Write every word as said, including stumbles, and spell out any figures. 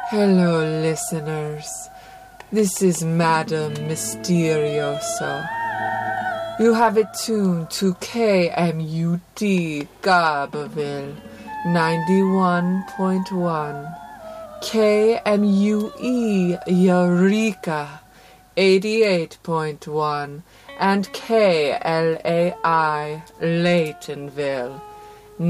Hello, listeners. This is Madame Mysterioso. You have it tuned to K M U D Garberville ninety-one point one, K M U E Eureka eighty-eight point one, and K L A I Laytonville